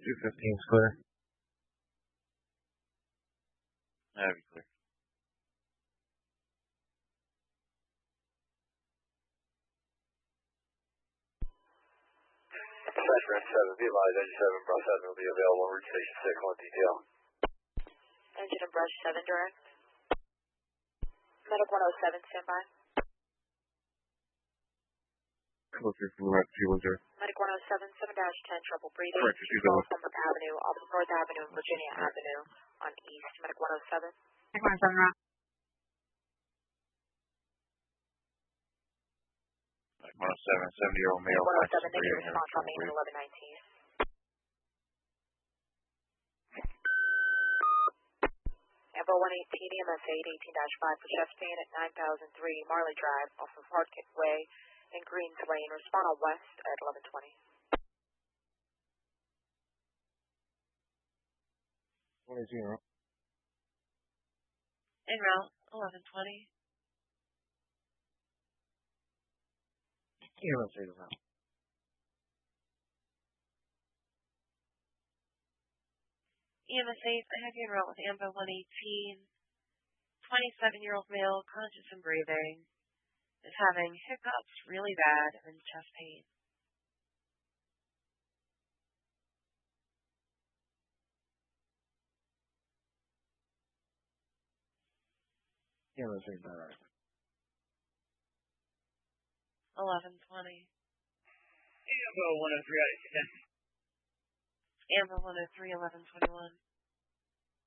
215 is clear. That'd be clear. Veteran 7, be advised, Engine 7, Brush 7 will be available on Route Station 6 on detail. Engine and Brush 7 direct. Medic 107, standby. Closer from the right fuel zero. Medic 107, 7-10, trouble breathing. Correct, she's over. Summer Avenue, off of North Avenue and Virginia Avenue on East. Medic 107. Medic 107, route. Like 107, 70-year-old male. 107, negative response on main 1119. Ambo 118, EMS 8, 18-5 for chest pain at 9003 Marley Drive off of Hardkit Way in Greens Lane. Respond on West at 1120. 20. En route, 1120. EMS 8 is out. EMS 8, I have you en route with Ambo 118. 27-year-old male, conscious and breathing, is having hiccups really bad and chest pain. EMS 8 better. 1120. Ambo 103, out of 10. Ambo 103, 1121.